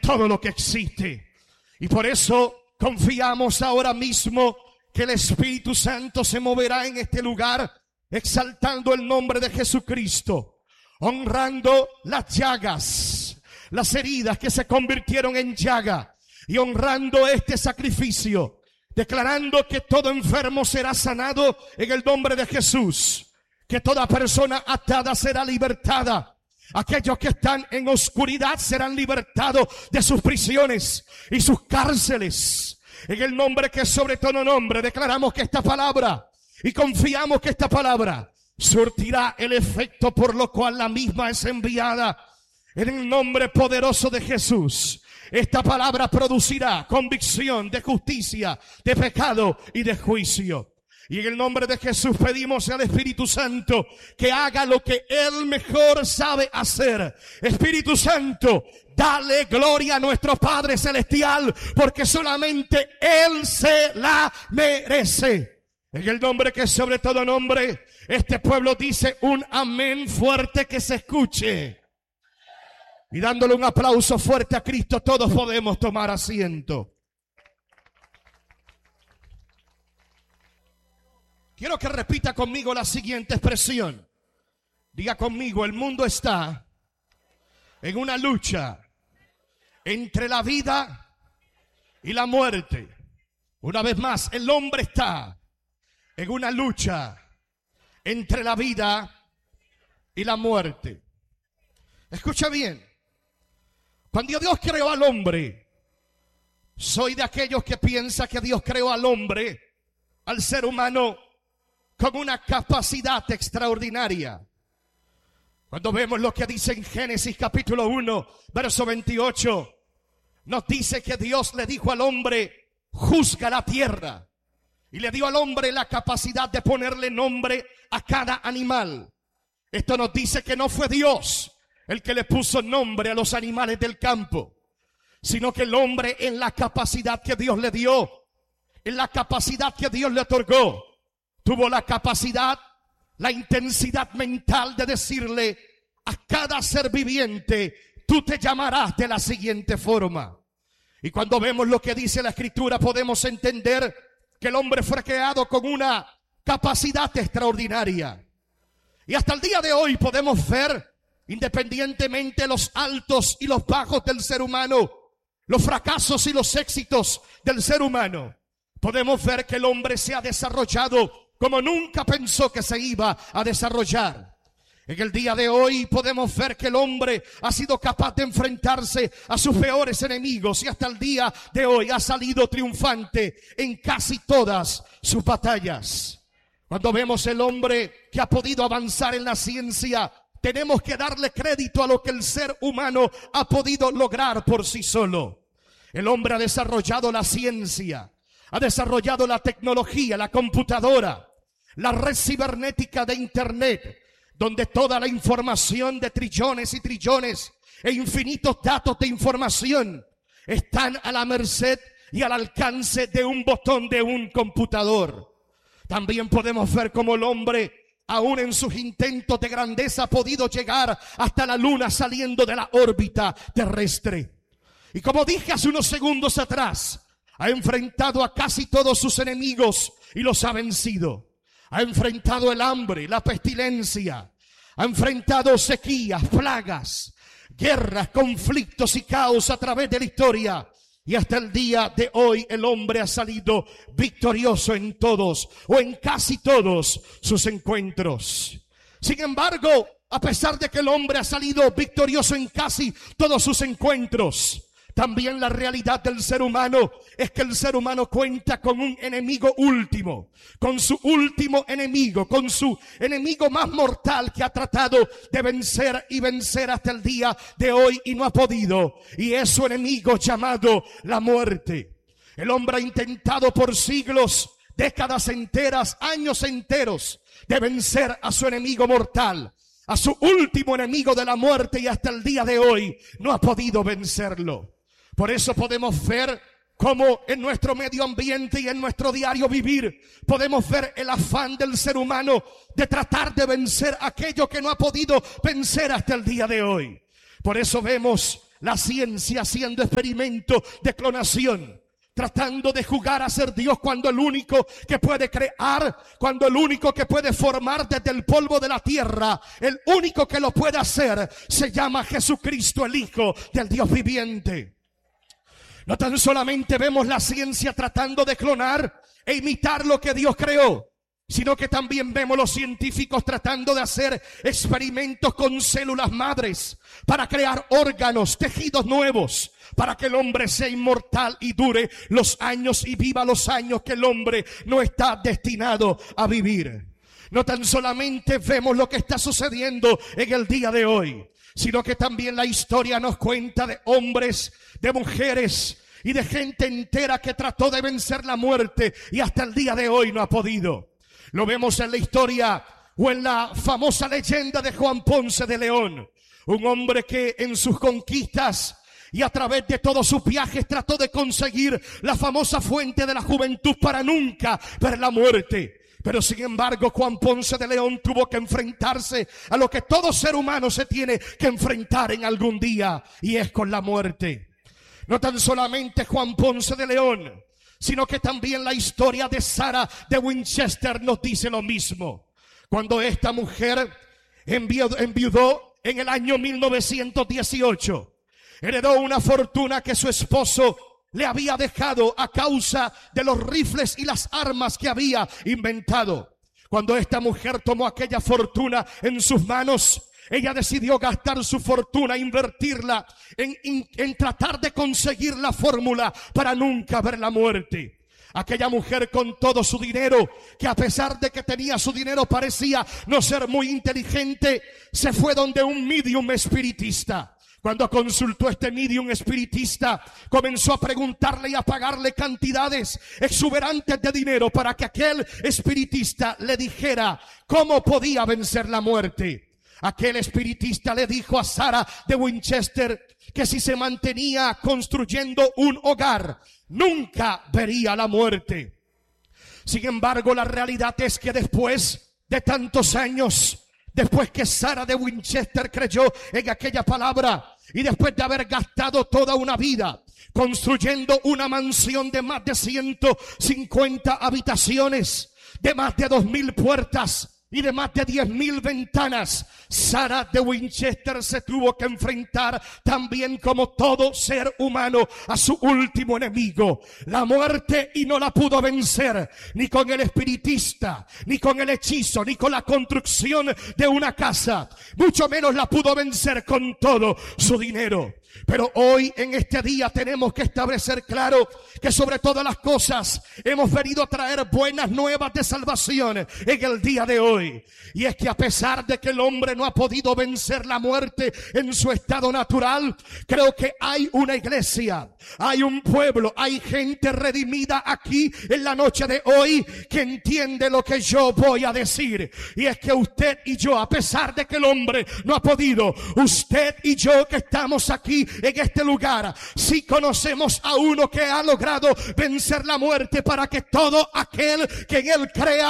todo lo que existe. Y por eso confiamos ahora mismo que el Espíritu Santo se moverá en este lugar, exaltando el nombre de Jesucristo, honrando las llagas, las heridas que se convirtieron en llaga, y honrando este sacrificio, declarando que todo enfermo será sanado en el nombre de Jesús, que toda persona atada será libertada. Aquellos que están en oscuridad serán libertados de sus prisiones y sus cárceles. En el nombre que es sobre todo nombre, declaramos que esta palabra, y confiamos que esta palabra surtirá el efecto por lo cual la misma es enviada. En el nombre poderoso de Jesús, esta palabra producirá convicción de justicia, de pecado y de juicio. Y en el nombre de Jesús pedimos al Espíritu Santo que haga lo que Él mejor sabe hacer. Espíritu Santo, dale gloria a nuestro Padre Celestial, porque solamente Él se la merece. En el nombre que es sobre todo nombre, este pueblo dice un amén fuerte que se escuche. Y dándole un aplauso fuerte a Cristo, todos podemos tomar asiento. Quiero que repita conmigo la siguiente expresión. Diga conmigo, el mundo está en una lucha entre la vida y la muerte. Una vez más, el hombre está en una lucha entre la vida y la muerte. Escucha bien. Cuando Dios creó al hombre, soy de aquellos que piensan que Dios creó al hombre, al ser humano, con una capacidad extraordinaria. Cuando vemos lo que dice en Génesis capítulo 1, verso 28, nos dice que Dios le dijo al hombre, juzga la tierra. Y le dio al hombre la capacidad de ponerle nombre a cada animal. Esto nos dice que no fue Dios el que le puso nombre a los animales del campo, sino que el hombre, en la capacidad que Dios le dio, en la capacidad que Dios le otorgó, tuvo la capacidad, la intensidad mental de decirle a cada ser viviente, tú te llamarás de la siguiente forma. Y cuando vemos lo que dice la Escritura, podemos entender que el hombre fue creado con una capacidad extraordinaria. Y hasta el día de hoy podemos ver, independientemente los altos y los bajos del ser humano, los fracasos y los éxitos del ser humano, podemos ver que el hombre se ha desarrollado como nunca pensó que se iba a desarrollar. En el día de hoy podemos ver que el hombre ha sido capaz de enfrentarse a sus peores enemigos y hasta el día de hoy ha salido triunfante en casi todas sus batallas. Cuando vemos el hombre que ha podido avanzar en la ciencia, tenemos que darle crédito a lo que el ser humano ha podido lograr por sí solo. El hombre ha desarrollado la ciencia, ha desarrollado la tecnología, la computadora, la red cibernética de Internet, donde toda la información de trillones y trillones e infinitos datos de información están a la merced y al alcance de un botón de un computador. También podemos ver cómo el hombre, aún en sus intentos de grandeza, ha podido llegar hasta la luna saliendo de la órbita terrestre. Y como dije hace unos segundos atrás, ha enfrentado a casi todos sus enemigos y los ha vencido. Ha enfrentado el hambre, la pestilencia, ha enfrentado sequías, plagas, guerras, conflictos y caos a través de la historia. Y hasta el día de hoy el hombre ha salido victorioso en todos o en casi todos sus encuentros. Sin embargo, a pesar de que el hombre ha salido victorioso en casi todos sus encuentros, también la realidad del ser humano es que el ser humano cuenta con un enemigo último, con su último enemigo, con su enemigo más mortal que ha tratado de vencer y vencer hasta el día de hoy y no ha podido. Y es su enemigo llamado la muerte. El hombre ha intentado por siglos, décadas enteras, años enteros de vencer a su enemigo mortal, a su último enemigo de la muerte, y hasta el día de hoy no ha podido vencerlo. Por eso podemos ver cómo en nuestro medio ambiente y en nuestro diario vivir podemos ver el afán del ser humano de tratar de vencer aquello que no ha podido vencer hasta el día de hoy. Por eso vemos la ciencia haciendo experimentos de clonación, tratando de jugar a ser Dios cuando el único que puede crear, cuando el único que puede formar desde el polvo de la tierra, el único que lo puede hacer, se llama Jesucristo, el Hijo del Dios viviente. No tan solamente vemos la ciencia tratando de clonar e imitar lo que Dios creó, sino que también vemos los científicos tratando de hacer experimentos con células madres para crear órganos, tejidos nuevos, para que el hombre sea inmortal y dure los años y viva los años que el hombre no está destinado a vivir. No tan solamente vemos lo que está sucediendo en el día de hoy, sino que también la historia nos cuenta de hombres, de mujeres y de gente entera que trató de vencer la muerte y hasta el día de hoy no ha podido. Lo vemos en la historia o en la famosa leyenda de Juan Ponce de León, un hombre que en sus conquistas y a través de todos sus viajes trató de conseguir la famosa fuente de la juventud para nunca ver la muerte. Pero sin embargo, Juan Ponce de León tuvo que enfrentarse a lo que todo ser humano se tiene que enfrentar en algún día, y es con la muerte. No tan solamente Juan Ponce de León, sino que también la historia de Sara de Winchester nos dice lo mismo. Cuando esta mujer enviudó en el año 1918, heredó una fortuna que su esposo le había dejado a causa de los rifles y las armas que había inventado. Cuando esta mujer tomó aquella fortuna en sus manos, ella decidió gastar su fortuna, invertirla en tratar de conseguir la fórmula para nunca ver la muerte. Aquella mujer con todo su dinero, que a pesar de que tenía su dinero parecía no ser muy inteligente, se fue donde un medium espiritista. Cuando consultó a este medium espiritista, comenzó a preguntarle y a pagarle cantidades exuberantes de dinero para que aquel espiritista le dijera cómo podía vencer la muerte. Aquel espiritista le dijo a Sara de Winchester que si se mantenía construyendo un hogar, nunca vería la muerte. Sin embargo, la realidad es que después de tantos años, después que Sara de Winchester creyó en aquella palabra y después de haber gastado toda una vida construyendo una mansión de más de 150 habitaciones, de más de 2,000 puertas y de más de 10,000 ventanas, Sara de Winchester se tuvo que enfrentar también, como todo ser humano, a su último enemigo, la muerte, y no la pudo vencer ni con el espiritista, ni con el hechizo, ni con la construcción de una casa, mucho menos la pudo vencer con todo su dinero. Pero hoy, en este día, tenemos que establecer claro que sobre todas las cosas hemos venido a traer buenas nuevas de salvación en el día de hoy. Y es que a pesar de que el hombre no ha podido vencer la muerte en su estado natural, creo que hay una iglesia, hay un pueblo, hay gente redimida aquí en la noche de hoy que entiende lo que yo voy a decir. Y es que usted y yo, a pesar de que el hombre no ha podido, usted y yo que estamos aquí en este lugar, sí conocemos a uno que ha logrado vencer la muerte para que todo aquel que en él crea